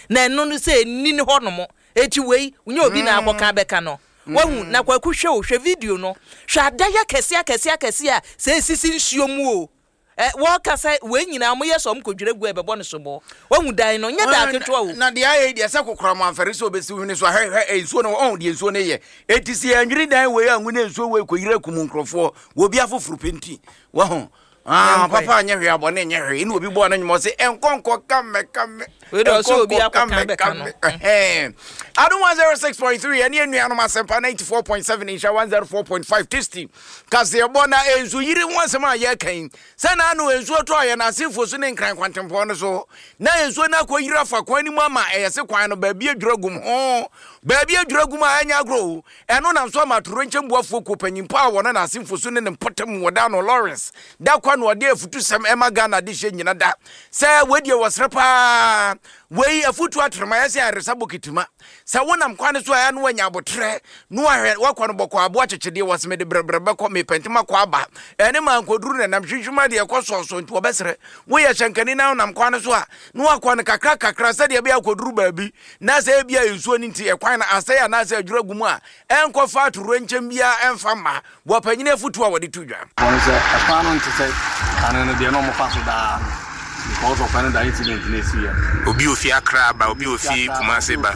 na eno no say ni ne honomo eti wei unye obi na aboka beka no wahu na kwaku hwe video no hwe adaya kese a say sisi nsuo mu o wo kasa we nyina mo yeso mkodwere gu ebebo ne sobo wahu dan no nya da keto wo na de aye de se kokora mo amfere so obesi huni so nsuo no on de nsuo ne ye etisi anwiri dan we anwu ne nsuo we koyire kum nkrofo wo bi afofuru penti wahu papa anya hwe abone nya hwe ina obi bo na nyimo se enkonko kame we do so obi akwa beka no Adu 106.3 ene enu ma sempa 94.7 insha 104.5 testing kase bona enzu yiri wansema ya kan sana anu enzu to aye na sifo so ne nkran kwantempo no so na enzu na ko yira fa kwani mu ama eyese kwan no baabi adwuragum baabi adwuragum anya grow eno na so ma toro nchembuafo ko panyimpa a wona na sifo so ne mpotem woda no Lawrence da kwa no de afutu sem emaga na de hye nyina da se wedie wasrepa wei afutu atrema yase aresabo kitima sa wonam kwane so aya no wanya abotre no ahwe wakwa no boko abo achechede wasmede brebrebe ko me pentima kwa aba ene ma nkoduru na nam hwehwuma de ekososo nti obesere wo ye hyenkani na nam kwane so a no wakwa no kakra se de be akoduru baabi na se bia ensuo ni nti ekwan na asaya na se adwuragumu a enkofa aturo nkyem bia emfa ma wo panyine afutu a wode tudwa ono se akwa nti se kanene de no mo faso da because of an incident in this year. Obi ofi Accra ba obi ofi Kumasi ba.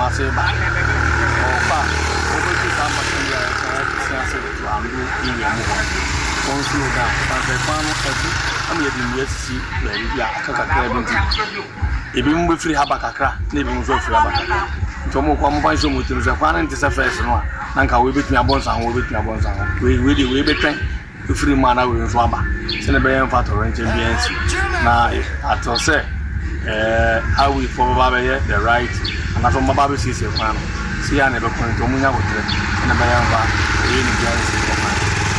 Opa, obi ti samba kia siasa tu ambu ili amuwa. Konsu da, pase kwano ebi, ami ebi mwesi beri ya kakakra binti. Ebi mbe free haba kakra, ne ebi mzo free haba kakra. Ntomo kwa mfanso mutinu za kwana ntisa first no. Nanka we betumi abonsa ho, we dey betwen. Free man we nso aba. Se ne be yan factor renchen biansi. Na atose how we for baba the right and aso baba be sisi kwa no si ya ne be kon to munya botre ne be yan ba e ni biansi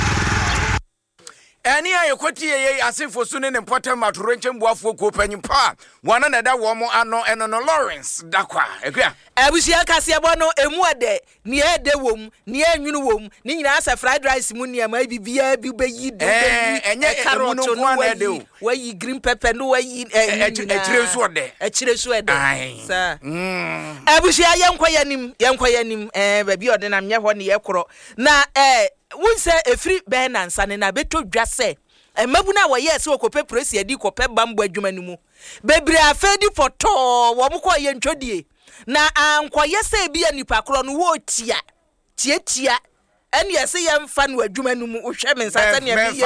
Eni ayekwoti ye asefo so ne important matoro nchembuafo ko panyimpa wana na da wo mo ano eno no Lawrence dakwa ekua abusia kase ebo no emu ade ni ede wom ni enwunu wom ni nyina asa fried rice mu ni ama bibia bi beyi do enye carrot no wa wayi green pepper no wayi echire so ode sa abusia yenkwayanim baby ode na mye ho ne yekoro na wunse efri benansa ne na beto dwase mabuna wa yes okope presi adi kope bambo adwuma ni mu bebre afedi poto wo mko ye ntwodie na ankoye se bia nipa kro no wo tia ene yese ye mfa no adwuma ni mu ohwe me nsa ne ya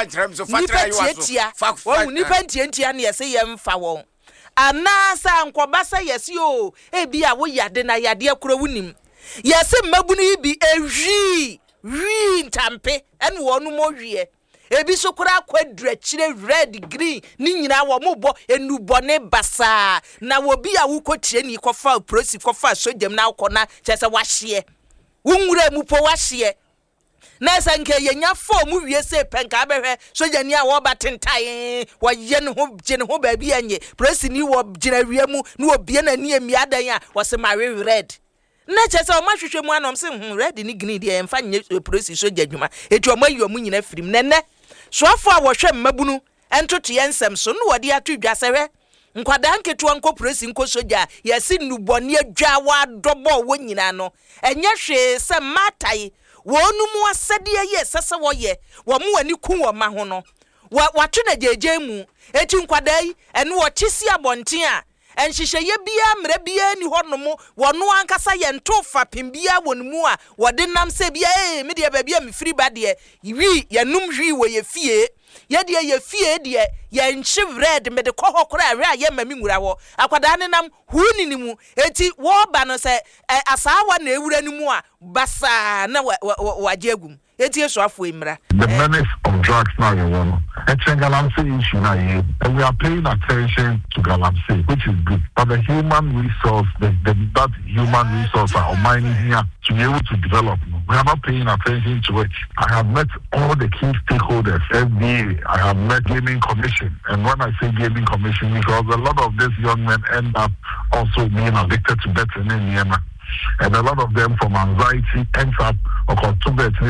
wo nipa ntia ne yese ye mfa won anasa ankobasa yese o bia wo yade na yade akro wunim yese mabuna ibi wi ntampe ene wonu mo hwie ebi so kura akwadura chire red green ni nyina wo mo bo enubone basa na wo bi a wo kotire ni kofa prosi kofa sojam na akona chese wahye wunwura mu po wahye na sanke yenya fo mu wie se penka abehwe sojani a wo batentai wo ye ne ho gine ho ba bi anye prosi ni wo gina wie mu ni obie na ni emi adan a wo se ma red na chese o ma hwehwe mu anom se red ni green de emfa nye prosi soja dwuma eti o ma yi o mu nyina firim nene soafo a wo hwe mmabunu entoto yensem so no wode atodwa sewe nkwada nketo anko prosi nko soja yesi nubone adwa wa dobo wo nyina no enye hwe se matai wonu mu asede ye sese wo ye wo mu ani ku wo ma ho no wato na jeje mu eti nkwada yi ene wo chisi abonten a enhihye ye bia mre bia ni honomo wono ankasa ye ntofa pembia wonmu a wode nam se bia me de ba bia me firi ba de wi ye num hwi wo ye fie ye de ye fie de ye nchi red me de koho kora awe a ye mami nwura wo akwada ne nam huni ni mu eti wo ba no se asawa na ewura ni mu a basa na wajegum eti eso afo emra the menace of drugs now you know it's a Galamsey issue now and we are paying attention to Galamsey, which is good, but the human resource that human resource are mining here to be able to develop, we are not paying attention to it. I have met all the key stakeholders, FDA, I have met Gaming Commission, and when I say Gaming Commission, because a lot of these young men end up also being addicted to betting in Yemen. And a lot of them from anxiety ends up or to bet he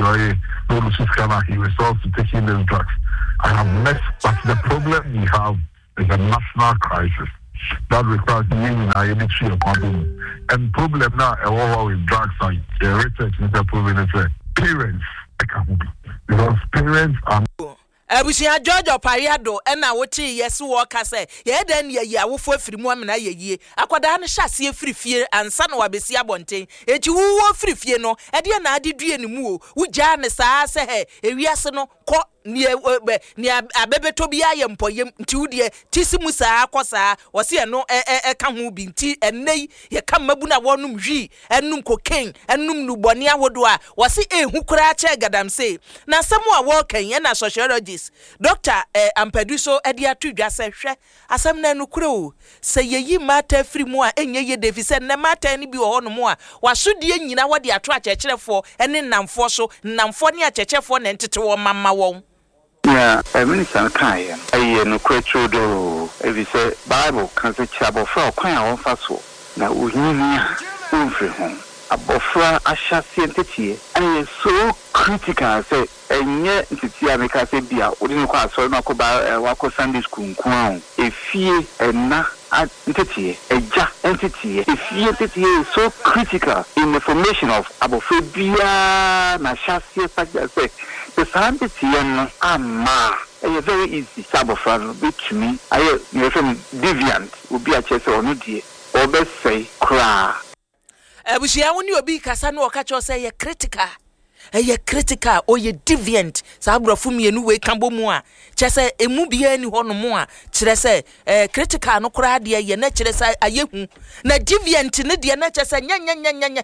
resorts to taking these drugs. I have met, but the problem we have is a national crisis. that requires meaning I need to a problem. And problem now with drugs are research is proving it parents because parents are Abusia George Opariado ena wochi yesu wo ka say ye den ye awofo afiri mu amena ye akwada ne hyase afiri fie ansa na wabesi abonten eji wo afiri fie no e de na adedue ne mu o wugya ne saa se he ewiase no ko ni abebeto bi aye mpoyem nti wudie tisi mu saa kosa wose no ka ho bi nti enei ye ka mabu na wonum hwi enum kokain enum nuboni ahodo a wose ehu kura che gadam say na samu a wo kan ye na sociologist Dr. Ampeduso edi atudwa se hwe asam na no kura o se yeyi mata firi mu a enye ye defi se na mata ni bi wo no mu a wasodie nyina wode ato akyekyerefo ene namfo so namfo ne akyekyerefo na ntete wo mamma won. Yeah, minister Kaya. No question do. If you say Bible can say chabo for kwan a wonfa so. Na uhinia umfri home. Abofra asha sientetie. And so critical say enye ntitia me ka say bia odi no kwa so na ko ba wako Sunday school nkuan. Efie enna entity, eja entity. Efie entity is so critical in the formation of abofra na shasie say the entity ama very easy sabofra betumi aye me from deviant will be a chese onu die or be say cra abusia woni obi kasa no okacho say ye critical critical or ye deviant sabrafo mienu we kambo mu a chese emu bia ni hono mu a kire se critical no kra de ye na kire se ayehu na deviant ne de na chese nya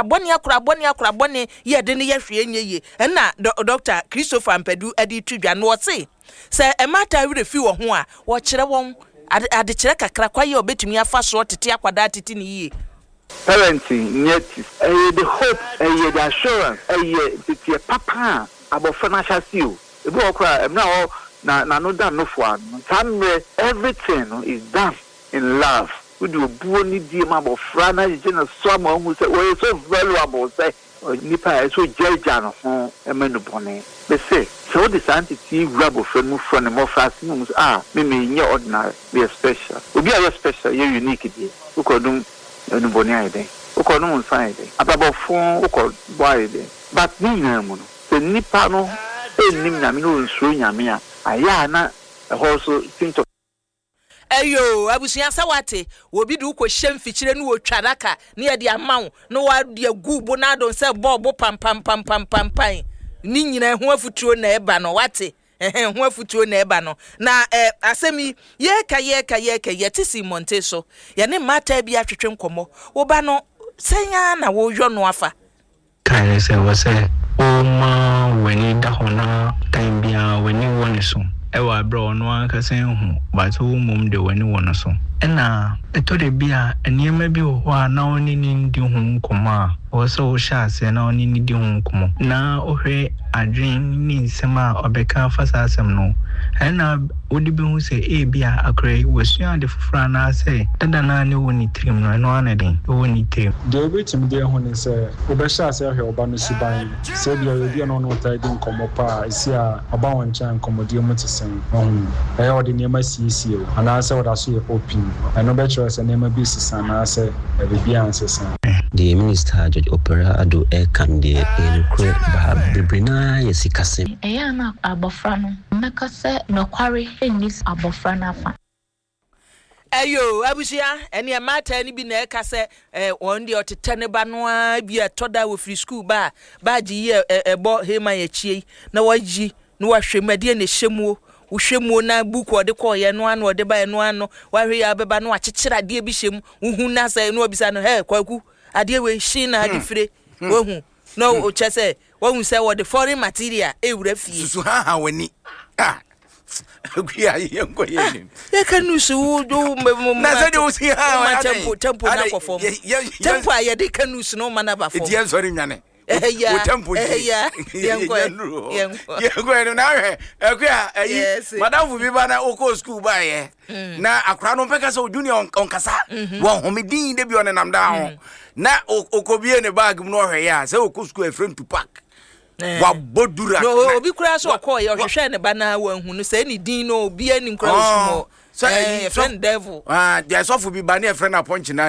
akrabone ye de ne ye hwe enye na Dr. Christopher Ampedu adi tudwa no se emata wi refi wo ho a wo kire won ade kire kakra kwa ye obetumi afa so tete akwada tete ni ye parenting yet the hope the assurance the papa abofra na shasiu ebi okra na no dan no for everything is done in love we do buo ni die ma abofra na je na so ma hu say we so valuable say nipa so jeja no ho emenu bone be say so the entity grab of friend mu from the more fast me nye ordinary be special obi are special you unique die ukodum no boni ide uko no inside ababo fun uko boy ide but ni nyamu no se nipa no enim nyame no nsuo nyame a aya na also think of ayo abusia sawate obi du ko hyem fikyire no wotwadaka ne ye de amawo no wa de gubo na don se bobo pam ni nyina ho afutuo na eba no wate ho afutuo na eba no na asemi ye ka yetisi monte so ye ne mata bia twetwe nkomo wo ba no senya na wo hwo no afa kai se wo se o ma weni da hona time bia weni woni so ewa bro no aka sen hu ba to mum de weni woni so na etode bia eniema bi ho a na oni ni ndi hu nkoma o so sha se na oni ni ndi hu nkomo na ohwe adwen ni nsema obeka fasa asem no na odi bi hu se bia akre wasua de fufra na se dada na ne woni trim no anadin woni trim de betim de hu ni se obesha se hwe oba no siban se bia obi no no ta di nkomo pa isi a oba won chan komodi mu tsesen odi ni ma sisi o ana se oda so ye open no better se nema bi sisana se bibia ansesa the minister George Opariado can the include Babrina Yesikase. Eyana abofrano mekase no kware enis abofrana fa. Ayo abusia ene mata ni bi na ekase on de otetane ba no a bi atoda wo free school ba ji ye ebo hema ye chie na waji no wahwemade ne hyemuo uhwemu na buku ode ko ye no ano ode ba ye no ano wahwe ya beba no akyekira de bi hyem uhu na sai no obisa no kwaku ade we hyi na ade fire wohu no o chese wohu say wo the foreign material ewura fie susu ha wani akuya yenko ye kanu su do na say do si ha tempo na kofom tempo ya de kanu su no mana ba fo e die sorry nyane yeah tempo yeah yenko na he akuya madam bi ba na oko school ba ye na akra no peka so junior onkasa wo homedin de bi on nam da ho na okobie ne bag mu no hwe ya say oko school friend to pack wa bodura no obi kura so ko ye hwehwe ne ba na wa hu no say ni din no obi ani kura so So friend devil. There's off will be banning a friend upon